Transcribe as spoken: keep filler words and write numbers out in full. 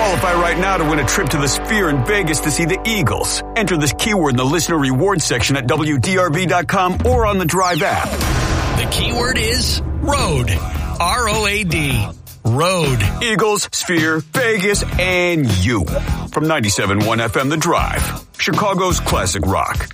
Qualify right now to win a trip to the Sphere in Vegas to see the Eagles. Enter this keyword in the listener rewards section at W D R V dot com or on the Drive app. The keyword is road. R O A D. Road. Eagles, Sphere, Vegas, and you. From ninety-seven point one F M The Drive, Chicago's classic rock.